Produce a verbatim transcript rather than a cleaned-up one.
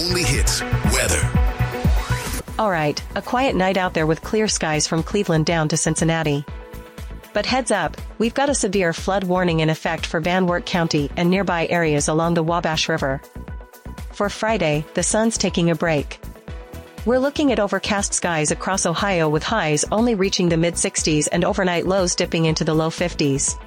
only hits, weather. All right, a quiet night out there with clear skies from Cleveland down to Cincinnati. But heads up, we've got a severe flood warning in effect for Van Wert County and nearby areas along the Wabash River. For Friday, the sun's taking a break. We're looking at overcast skies across Ohio with highs only reaching the mid sixties and overnight lows dipping into the low fifties.